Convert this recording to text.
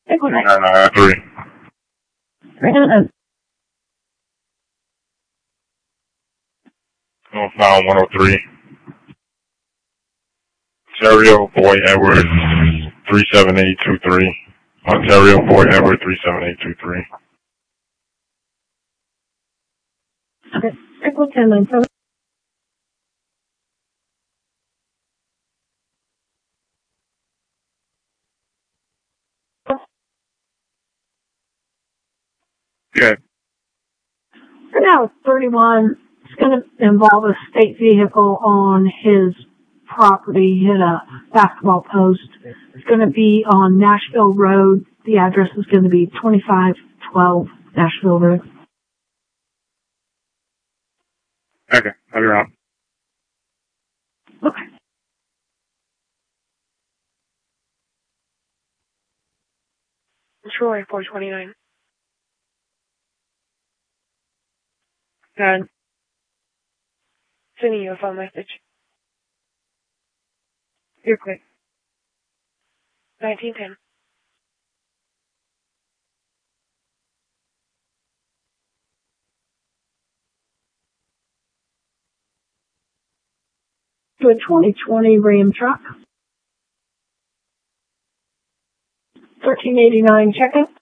Equinox. 3993. 300. Found 103. Ontario Boy Edward 37823. Ontario Boy Edward 37823. Okay. Equinox 1097. Good. For now, it's 31. It's going to involve a state vehicle on his property, hit a basketball post. It's going to be on Nashville Road. The address is going to be 2512 Nashville Road. Okay, I'll be around. Okay. Troy, 429. Good. Sending you a phone message. You're quick. 1910. To a 2020 Ram truck. 1389 check-in.